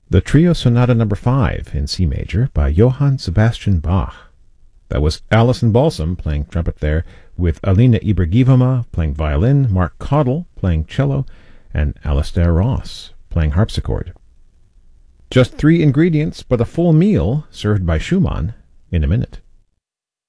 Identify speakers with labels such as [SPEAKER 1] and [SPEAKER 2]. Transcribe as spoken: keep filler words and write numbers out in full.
[SPEAKER 1] The Trio Sonata Number five in C major by Johann Sebastian Bach. That was Alison Balsam playing trumpet there, with Alina Ibragimova playing violin, Mark Caudle playing cello, and Alastair Ross playing harpsichord. Just three ingredients, but a full meal served by Schumann in a minute.